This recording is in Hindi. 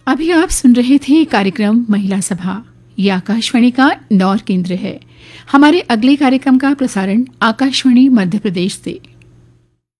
अभी आप सुन रहे थे कार्यक्रम महिला सभा। ये आकाशवाणी का इंदौर केंद्र है। हमारे अगले कार्यक्रम का प्रसारण आकाशवाणी मध्य प्रदेश से